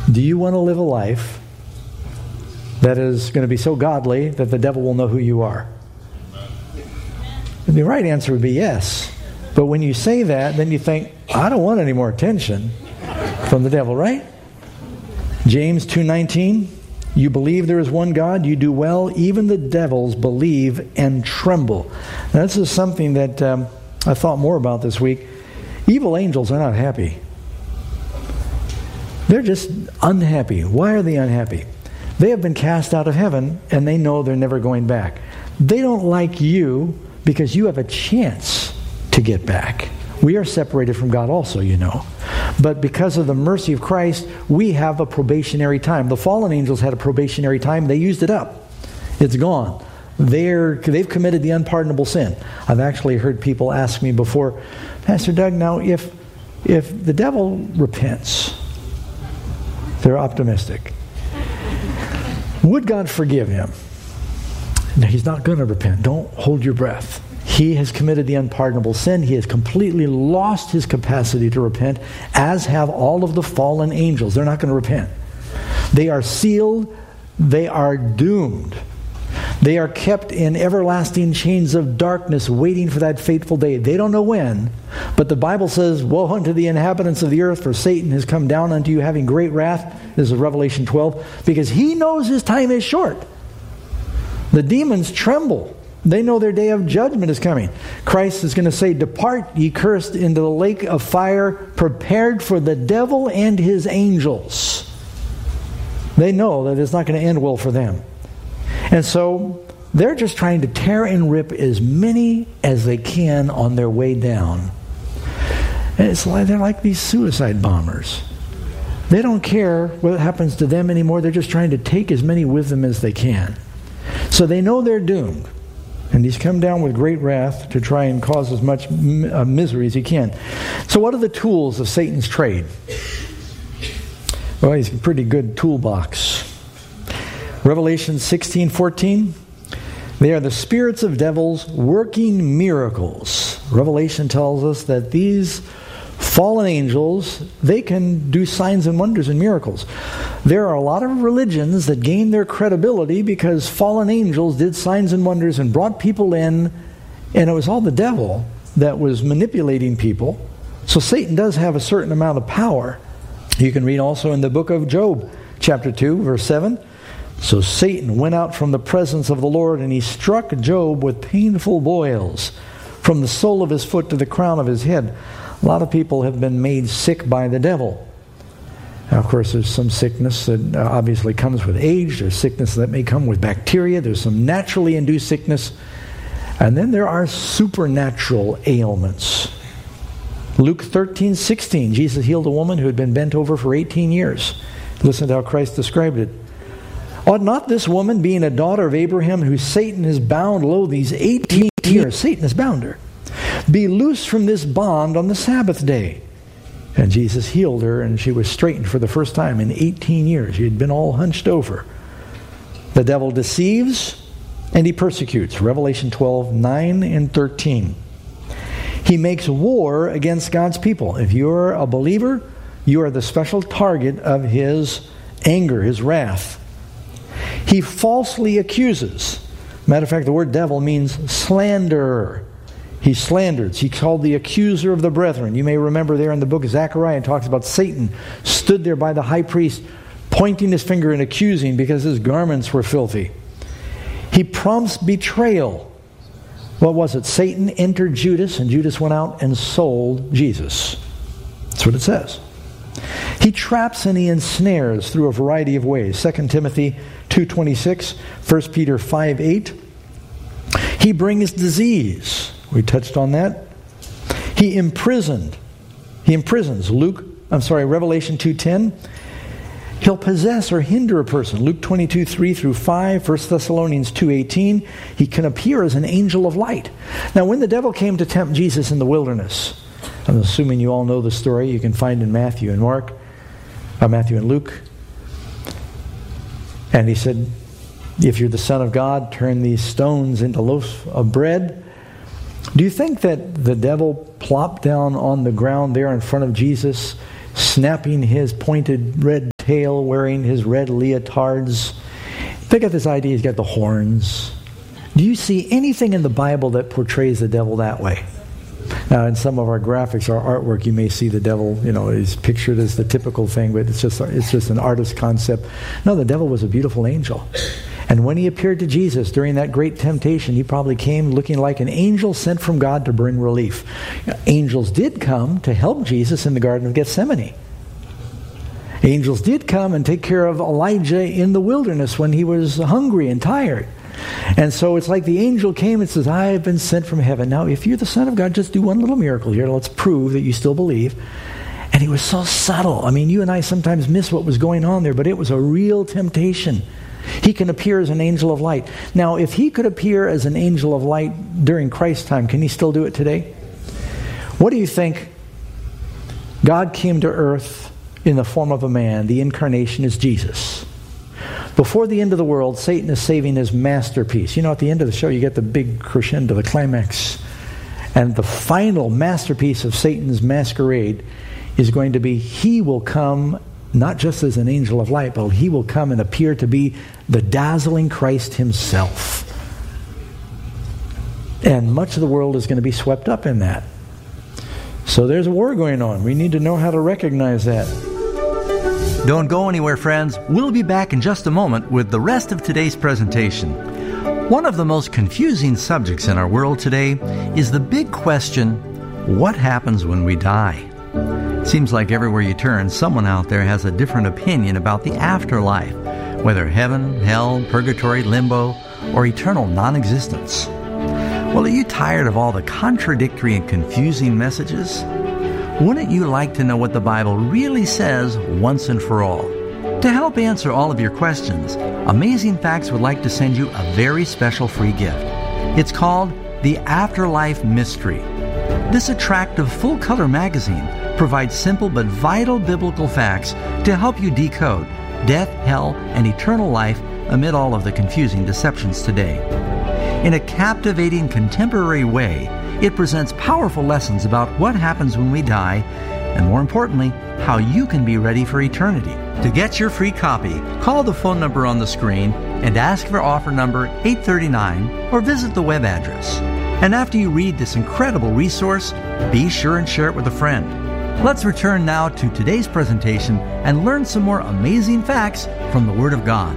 Do you want to live a life that is going to be so godly that the devil will know who you are? The right answer would be yes. But when you say that, then you think, I don't want any more attention from the devil, right? James 2:19, you believe there is one God, you do well, even the devils believe and tremble. Now, this is something that I thought more about this week. Evil angels are not happy. They're just unhappy. Why are they unhappy? They have been cast out of heaven, and they know they're never going back. They don't like you because you have a chance to get back. We are separated from God also, you know. But because of the mercy of Christ, we have a probationary time. The fallen angels had a probationary time. They used it up. It's gone. They've committed the unpardonable sin. I've actually heard people ask me before, Pastor Doug, now if the devil repents, they're optimistic, would God forgive him? No, he's not going to repent. Don't hold your breath. He has committed the unpardonable sin. He has completely lost his capacity to repent, as have all of the fallen angels. They're not going to repent. They are sealed. They are doomed. They are kept in everlasting chains of darkness, waiting for that fateful day. They don't know when, but the Bible says, woe unto the inhabitants of the earth, for Satan has come down unto you having great wrath. This is Revelation 12, because he knows his time is short. The demons tremble. They know their day of judgment is coming. Christ is going to say, depart, ye cursed, into the lake of fire, prepared for the devil and his angels. They know that it's not going to end well for them. And so they're just trying to tear and rip as many as they can on their way down. And it's like they're like these suicide bombers. They don't care what happens to them anymore. They're just trying to take as many with them as they can. So they know they're doomed. And he's come down with great wrath to try and cause as much misery as he can. So what are the tools of Satan's trade? Well, he's a pretty good toolbox. Revelation 16:14. They are the spirits of devils working miracles. Revelation tells us that these fallen angels, they can do signs and wonders and miracles. There are a lot of religions that gain their credibility because fallen angels did signs and wonders and brought people in, and it was all the devil that was manipulating people. So Satan does have a certain amount of power. You can read also in the book of Job, chapter 2, verse 7. So Satan went out from the presence of the Lord, and he struck Job with painful boils from the sole of his foot to the crown of his head. A lot of people have been made sick by the devil. Now, of course, there's some sickness that obviously comes with age. There's sickness that may come with bacteria. There's some naturally induced sickness. And then there are supernatural ailments. Luke 13:16, Jesus healed a woman who had been bent over for 18 years. Listen to how Christ described it. Ought not this woman, being a daughter of Abraham, who Satan has bound, lo, these 18 years, Satan has bound her, be loosed from this bond on the Sabbath day? And Jesus healed her, and she was straightened for the first time in 18 years. She had been all hunched over. The devil deceives, and he persecutes. Revelation 12:9 and 13. He makes war against God's people. If you're a believer, you are the special target of his anger, his wrath. He falsely accuses. Matter of fact, the word devil means slanderer. He slanders. He's called the accuser of the brethren. You may remember there in the book of Zechariah, it talks about Satan stood there by the high priest, pointing his finger and accusing because his garments were filthy. He prompts betrayal. What was it? Satan entered Judas, and Judas went out and sold Jesus. That's what it says. He traps and he ensnares through a variety of ways. 2 Timothy 2:26, 1 Peter 5:8. He brings disease. We touched on that. He imprisons. Revelation 2:10. He'll possess or hinder a person. Luke 22:3 through 5, 1 Thessalonians 2:18. He can appear as an angel of light. Now, when the devil came to tempt Jesus in the wilderness, I'm assuming you all know the story. You can find in Matthew and Luke. And he said, if you're the Son of God, turn these stones into loaves of bread. Do you think that the devil plopped down on the ground there in front of Jesus, snapping his pointed red tail, wearing his red leotards. They got this idea he's got the horns. Do you see anything in the Bible that portrays the devil that way? Now, in some of our graphics, our artwork, you may see the devil, is pictured as the typical thing, but it's just an artist concept. No, the devil was a beautiful angel. And when he appeared to Jesus during that great temptation, he probably came looking like an angel sent from God to bring relief. Angels did come to help Jesus in the Garden of Gethsemane. Angels did come and take care of Elijah in the wilderness when he was hungry and tired. And so it's like the angel came and says, I have been sent from heaven. Now, if you're the Son of God, just do one little miracle here. Let's prove that you still believe. And he was so subtle. I mean, you and I sometimes miss what was going on there, but it was a real temptation. He can appear as an angel of light. Now, if he could appear as an angel of light during Christ's time, can he still do it today? What do you think? God came to earth in the form of a man. The incarnation is Jesus. Before the end of the world, Satan is saving his masterpiece. At the end of the show, you get the big crescendo, the climax. And the final masterpiece of Satan's masquerade is going to be, he will come not just as an angel of light, but he will come and appear to be the dazzling Christ himself. And much of the world is going to be swept up in that. So there's a war going on. We need to know how to recognize that. Don't go anywhere, friends. We'll be back in just a moment with the rest of today's presentation. One of the most confusing subjects in our world today is the big question, what happens when we die? Seems like everywhere you turn, someone out there has a different opinion about the afterlife, whether heaven, hell, purgatory, limbo, or eternal non-existence. Well, are you tired of all the contradictory and confusing messages? Wouldn't you like to know what the Bible really says once and for all? To help answer all of your questions, Amazing Facts would like to send you a very special free gift. It's called The Afterlife Mystery. This attractive full-color magazine provides simple but vital biblical facts to help you decode death, hell, and eternal life amid all of the confusing deceptions today. In a captivating contemporary way, it presents powerful lessons about what happens when we die, and more importantly, how you can be ready for eternity. To get your free copy, call the phone number on the screen and ask for offer number 839 or visit the web address. And after you read this incredible resource, be sure and share it with a friend. Let's return now to today's presentation and learn some more amazing facts from the Word of God.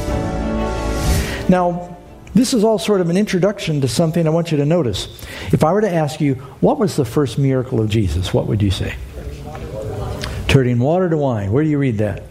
Now, this is all sort of an introduction to something I want you to notice. If I were to ask you, what was the first miracle of Jesus, what would you say? Turning water to wine. Where do you read that?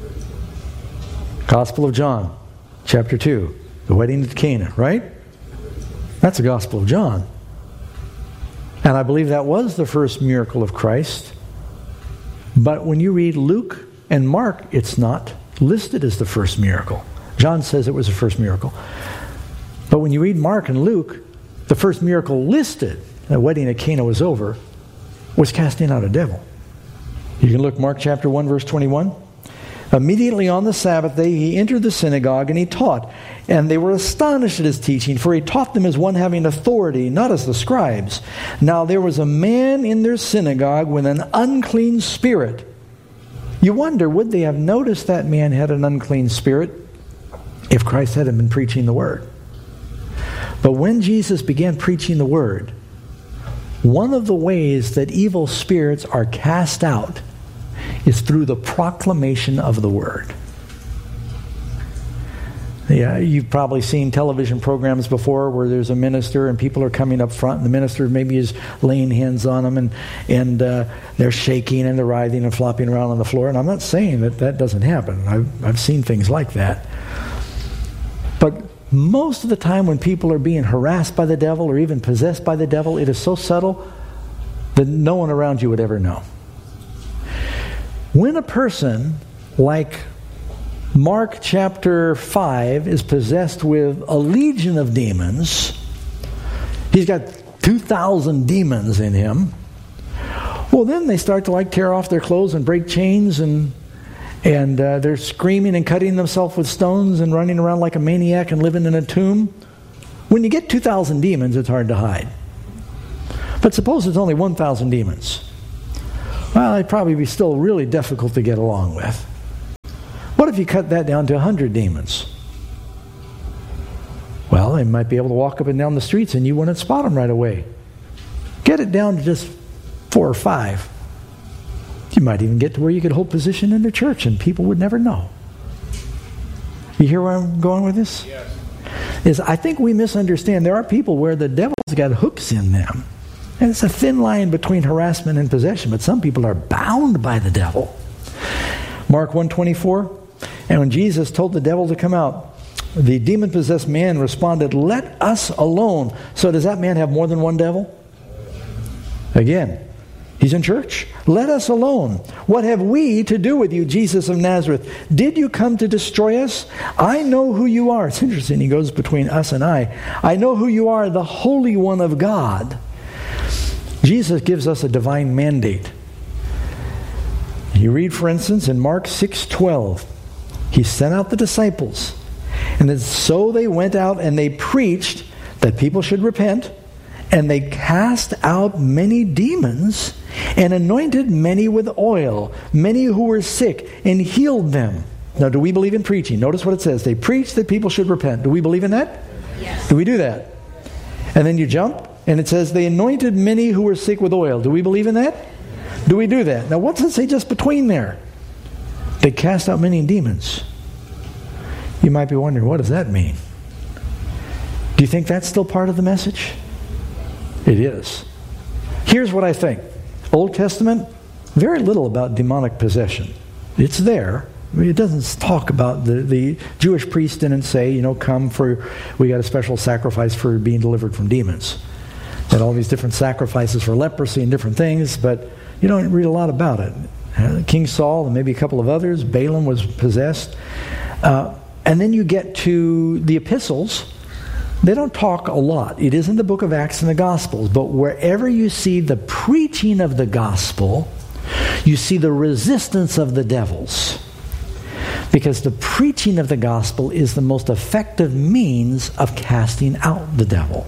Gospel of John, chapter 2. The wedding at Cana, right? That's the Gospel of John. And I believe that was the first miracle of Christ. But when you read Luke and Mark, it's not listed as the first miracle. John says it was the first miracle. But when you read Mark and Luke, the first miracle listed, the wedding at Cana was over, was casting out a devil. You can look Mark chapter 1, verse 21. Immediately on the Sabbath day, he entered the synagogue and he taught. And they were astonished at his teaching, for he taught them as one having authority, not as the scribes. Now there was a man in their synagogue with an unclean spirit. You wonder, would they have noticed that man had an unclean spirit if Christ hadn't been preaching the word? But when Jesus began preaching the word, one of the ways that evil spirits are cast out is through the proclamation of the word. Yeah, you've probably seen television programs before where there's a minister and people are coming up front and the minister maybe is laying hands on them and they're shaking and they're writhing and flopping around on the floor. And I'm not saying that that doesn't happen. I've seen things like that. But most of the time when people are being harassed by the devil or even possessed by the devil, it is so subtle that no one around you would ever know. When a person like Mark chapter 5 is possessed with a legion of demons, he's got 2,000 demons in him, well then they start to tear off their clothes and break chains and they're screaming and cutting themselves with stones and running around like a maniac and living in a tomb. When you get 2,000 demons, it's hard to hide. But suppose it's only 1,000 demons. Well, it'd probably be still really difficult to get along with. What if you cut that down to 100 demons? Well, they might be able to walk up and down the streets and you wouldn't spot them right away. Get it down to just 4 or 5. You might even get to where you could hold position in the church and people would never know. You hear where I'm going with this? Yes. I think we misunderstand. There are people where the devil's got hooks in them. And it's a thin line between harassment and possession, but some people are bound by the devil. Mark 1:24, and when Jesus told the devil to come out, the demon-possessed man responded, "Let us alone." So does that man have more than one devil? Again, he's in church. "Let us alone. What have we to do with you, Jesus of Nazareth? Did you come to destroy us? I know who you are." It's interesting, he goes between us and I. "I know who you are, the Holy One of God." Jesus gives us a divine mandate. You read, for instance, in Mark 6:12, he sent out the disciples. And then so they went out and they preached that people should repent. And they cast out many demons and anointed many with oil, many who were sick, and healed them. Now, do we believe in preaching? Notice what it says. They preached that people should repent. Do we believe in that? Yes. Do we do that? And then you jump, and it says they anointed many who were sick with oil. Do we believe in that? Do we do that? Now, what's it say just between there? They cast out many demons. You might be wondering, what does that mean? Do you think that's still part of the message? It is. Here's what I think. Old Testament, very little about demonic possession. It's there. I mean, it doesn't talk about the Jewish priest didn't say, come for, we got a special sacrifice for being delivered from demons. And all these different sacrifices for leprosy and different things, but you don't read a lot about it. King Saul and maybe a couple of others, Balaam was possessed. And then you get to the epistles. They don't talk a lot. It is in the book of Acts and the Gospels, but wherever you see the preaching of the gospel, you see the resistance of the devils. Because the preaching of the gospel is the most effective means of casting out the devil.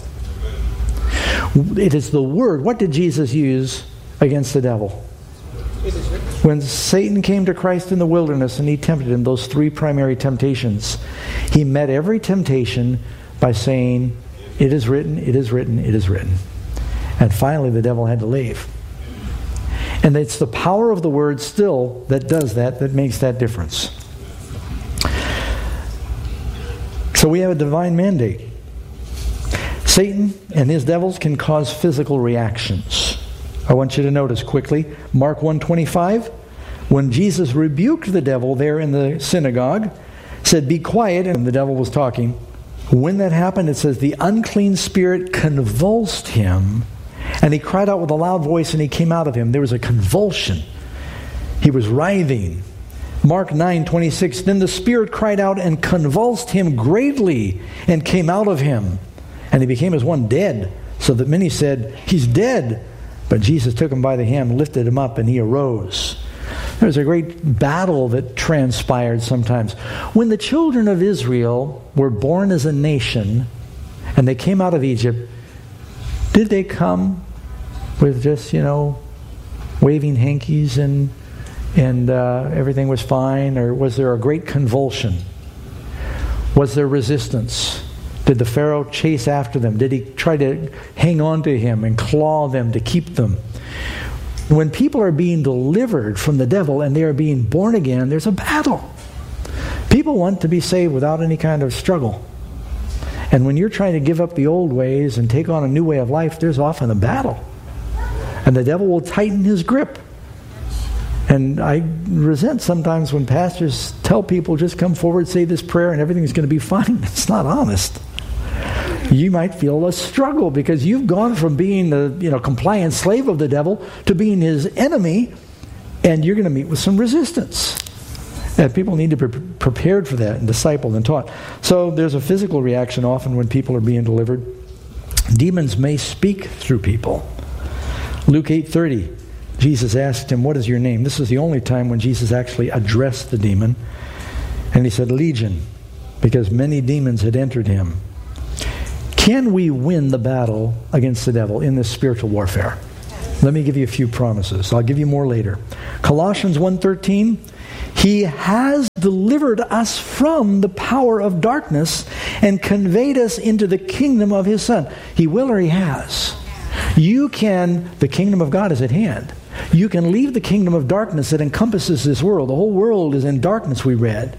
It is the word. What did Jesus use against the devil? When Satan came to Christ in the wilderness and he tempted him, those 3 primary temptations, he met every temptation by saying, "It is written, it is written, it is written." And finally the devil had to leave. And it's the power of the word still that does that makes that difference. So we have a divine mandate. Satan and his devils can cause physical reactions. I want you to notice quickly, Mark 1:25, when Jesus rebuked the devil there in the synagogue, said, "Be quiet," and the devil was talking. When that happened, it says the unclean spirit convulsed him, and he cried out with a loud voice, and he came out of him. There was a convulsion. He was writhing. Mark 9:26, then the spirit cried out and convulsed him greatly, and came out of him. And he became as one dead, so that many said, "He's dead." But Jesus took him by the hand, lifted him up, and he arose. There's a great battle that transpired sometimes. When the children of Israel were born as a nation, and they came out of Egypt, did they come with just, waving hankies and everything was fine? Or was there a great convulsion? Was there resistance? Did the Pharaoh chase after them? Did he try to hang on to him and claw them to keep them? When people are being delivered from the devil and they are being born again, there's a battle. People want to be saved without any kind of struggle. And when you're trying to give up the old ways and take on a new way of life, there's often a battle. And the devil will tighten his grip. And I resent sometimes when pastors tell people, just come forward, say this prayer, and everything's going to be fine. It's not honest. You might feel a struggle because you've gone from being the compliant slave of the devil to being his enemy, and you're going to meet with some resistance. And people need to be prepared for that and discipled and taught. So there's a physical reaction often when people are being delivered. Demons may speak through people. Luke 8:30, Jesus asked him, "What is your name?" This is the only time when Jesus actually addressed the demon. And he said, "Legion," because many demons had entered him. Can we win the battle against the devil in this spiritual warfare? Let me give you a few promises. I'll give you more later. Colossians 1:13, he has delivered us from the power of darkness and conveyed us into the kingdom of His Son. He will, or He has. The kingdom of God is at hand. You can leave the kingdom of darkness that encompasses this world. The whole world is in darkness, we read.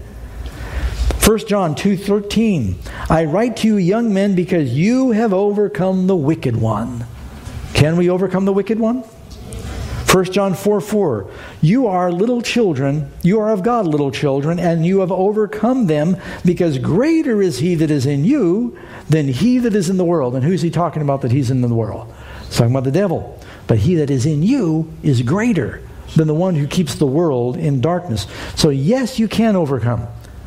1 John 2:13, I write to you, young men, because you have overcome the wicked one. Can we overcome the wicked one? 1 John 4:4, you are little children, you are of God, little children, and you have overcome them, because greater is He that is in you than he that is in the world. And who's he talking about that he's in the world? He's talking about the devil. But he that is in you is greater than the one who keeps the world in darkness. So yes, you can overcome.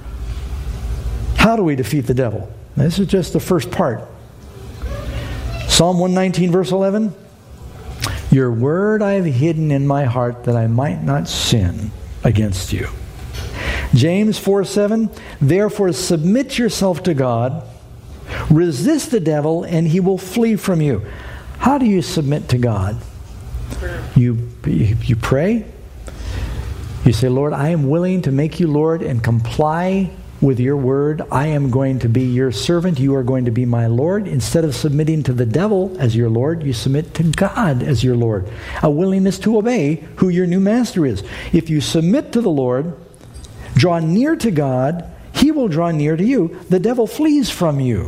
How do we defeat the devil? This is just the first part. Psalm 119 verse 11. Your word I have hidden in my heart that I might not sin against you. James 4:7. Therefore submit yourself to God. Resist the devil and he will flee from you. How do you submit to God? You pray. You say, Lord, I am willing to make you Lord and comply with your word. I am going to be your servant. You are going to be my Lord. Instead of submitting to the devil as your Lord, you submit to God as your Lord. A willingness to obey who your new master is. If you submit to the Lord, draw near to God, He will draw near to you. The devil flees from you.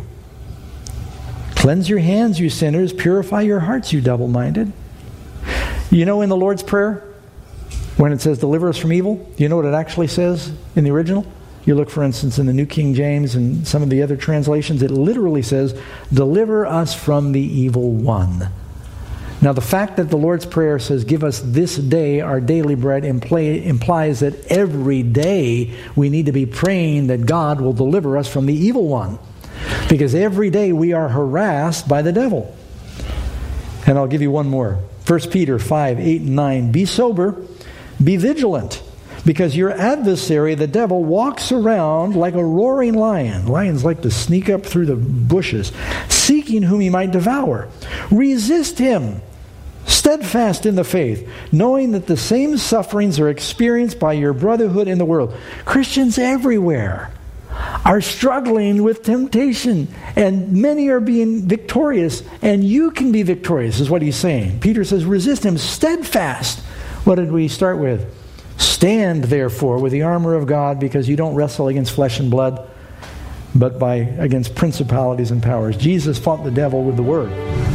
Cleanse your hands, you sinners. Purify your hearts, you double-minded. You know, in the Lord's Prayer, when it says, deliver us from evil, you know what it actually says in the original? You look, for instance, in the New King James and some of the other translations, it literally says, deliver us from the evil one. Now, the fact that the Lord's Prayer says, give us this day our daily bread, implies that every day we need to be praying that God will deliver us from the evil one. Because every day we are harassed by the devil. And I'll give you one more. 1 Peter 5:8 and 9. Be sober, be vigilant, because your adversary, the devil, walks around like a roaring lion. Lions like to sneak up through the bushes, seeking whom he might devour. Resist him, steadfast in the faith, knowing that the same sufferings are experienced by your brotherhood in the world. Christians everywhere are struggling with temptation, and many are being victorious, and you can be victorious, is what he's saying. Peter says, resist him, steadfast. What did we start with? Stand, therefore, with the armor of God, because you don't wrestle against flesh and blood, but against principalities and powers. Jesus fought the devil with the word.